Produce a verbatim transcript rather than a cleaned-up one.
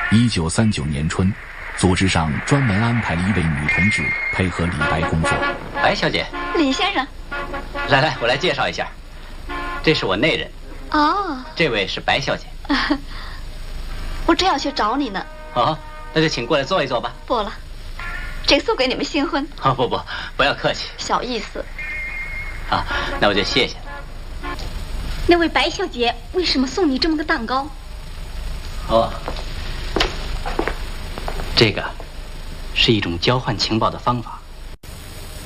一九三九年春，组织上专门安排了一位女同志配合李白工作。 白小姐， 李先生， 来来，我来介绍一下，这是我内人。 哦， 这位是白小姐。 我正要去找你呢。 哦，那就请过来坐一坐吧。 不了，这个送给你们新婚。 哦，不不，不要客气。 小意思。 啊，那我就谢谢了。 那位白小姐为什么送你这么个蛋糕？ 哦，这个是一种交换情报的方法。